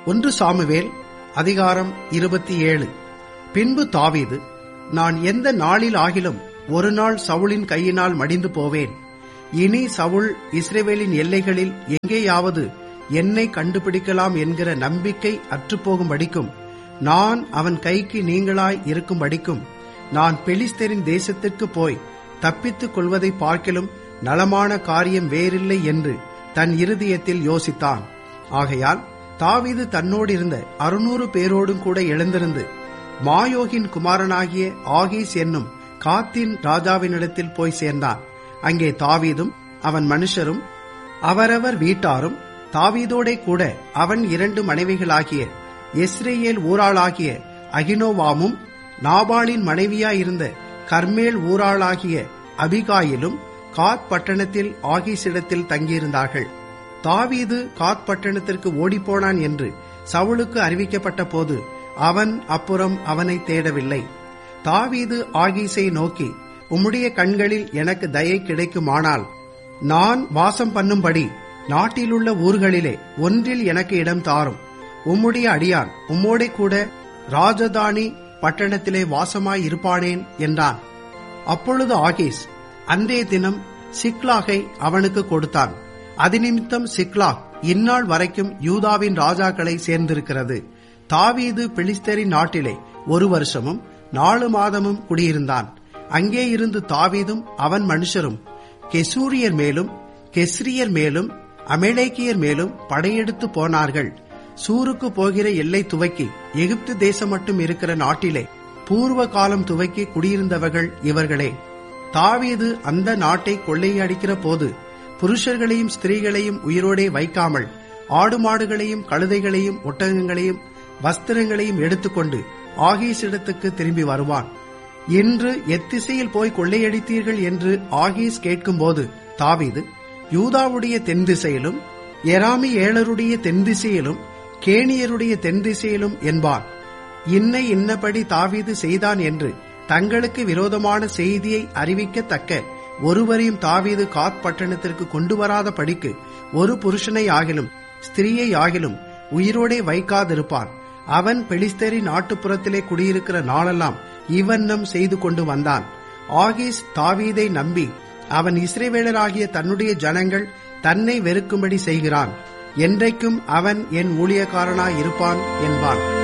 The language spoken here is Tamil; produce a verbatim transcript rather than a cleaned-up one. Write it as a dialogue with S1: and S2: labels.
S1: ஒன்று சாமுவேல் அதிகாரம் இருபத்தி ஏழு. பின்பு தாவீது, நான் எந்த நாளில் ஆகிலும் ஒரு நாள் சவுலின் கையினால் மடிந்து போவேன். இனி சவுல் இஸ்ரவேலின் எல்லைகளில் எங்கேயாவது என்னை கண்டுபிடிக்கலாம் என்கிற நம்பிக்கை அற்றுப்போகும்படிக்கும், நான் அவன் கைக்கு நீங்களாய் இருக்கும்படிக்கும், நான் பெலிஸ்தரின் தேசத்திற்கு போய் தப்பித்துக் கொள்வதை பார்க்கிலும் நலமான காரியம் வேறில்லை என்று தன் இருதயத்தில் யோசித்தான். ஆகையால் தாவீது தன்னோடு இருந்த அறுநூறு பேரோடும் கூட எழுந்திருந்து மாயோகின் குமாரனாகிய ஆகீஸ் என்னும் காத்தின் ராஜாவினிடத்தில் போய் சேர்ந்தான். அங்கே தாவீதும் அவன் மனுஷரும் அவரவர் வீட்டாரும் தாவீதோடே கூட அவன் இரண்டு மனைவிகளாகிய எஸ்ரேல் ஊராளாகிய அகினோவாமும் நாபாலின் மனைவியாயிருந்த கர்மேல் ஊராளாகிய அபிகாயிலும் காத் பட்டணத்தில் ஆகீசிடத்தில் தங்கியிருந்தார்கள். தாவீது காத் பட்டணத்திற்கு ஓடிப்போனான் என்று சவுலுக்கு அறிவிக்கப்பட்ட போது அவன் அப்புறம் அவனை தேடவில்லை. தாவீது ஆகீஸை நோக்கி, உம்முடைய கண்களில் எனக்கு தயை கிடைக்குமானால் நான் வாசம் பண்ணும்படி நாட்டிலுள்ள ஊர்களிலே ஒன்றில் எனக்கு இடம் தாரும். உம்முடைய அடியான் உம்மோடே கூட ராஜதானி பட்டணத்திலே வாசமாய் இருப்பானேன் என்றான். அப்பொழுது ஆகீஸ் அன்றைய தினம் சிக்லாகை அவனுக்கு கொடுத்தான். அதிநிமித்தம் சிக்லாக் இந்நாள் வரைக்கும் யூதாவின் ராஜாக்களை சேர்ந்திருக்கிறது. தாவீது பெலிஸ்தரின் நாட்டிலே ஒரு வருஷமும் நாலு மாதமும் குடியிருந்தான். அங்கே இருந்து தாவீதும் அவன் மனுஷரும் கெசூரியர் மேலும் கெஸ்ரியர் மேலும் அமலேக்கியர் மேலும் படையெடுத்து போனார்கள். சூருக்கு போகிற எல்லை துவக்கி எகிப்து தேசம் மட்டும் இருக்கிற நாட்டிலே பூர்வ காலம் துவக்கி குடியிருந்தவர்கள் இவர்களே. தாவீது அந்த நாட்டை கொள்ளையடிக்கிற போது புருஷர்களையும் ஸ்திரீகளையும் உயிரோடே வைக்காமல் ஆடு மாடுகளையும் கழுதைகளையும் ஒட்டகங்களையும் வஸ்திரங்களையும் எடுத்துக்கொண்டு ஆகீஸிடத்துக்கு திரும்பி வருவான். இன்று எத்திசையில் போய் கொள்ளையடித்தீர்கள் என்று ஆகீஸ் கேட்கும்போது தாவீது, யூதாவுடைய தென் திசையிலும் எராமி ஏழருடைய தென் திசையிலும் கேனியருடைய தென் திசையிலும் என்பான். இன்னை இன்னபடி தாவீது செய்தான் என்று தங்களுக்கு விரோதமான செய்தியை அறிவிக்கத்தக்க ஒருவரையும் தாவீது காத் பட்டணத்திற்கு கொண்டு வராத படிக்கு ஒரு புருஷனை ஆகிலும் ஸ்திரீயை ஆகிலும் உயிரோடே வைக்காதிருப்பான். அவன் பெலிஸ்தரின் நாட்டுப்புறத்திலே குடியிருக்கிற நாளெல்லாம் இவண்ணம் செய்து கொண்டு வந்தான். ஆகீஸ் தாவீதை நம்பி அவன் இஸ்ரவேலராகிய தன்னுடைய ஜனங்கள் தன்னை வெறுக்கும்படி செய்கிறான், என்றைக்கும் அவன் என் ஊழியக்காரனாய் இருப்பான் என்பான்.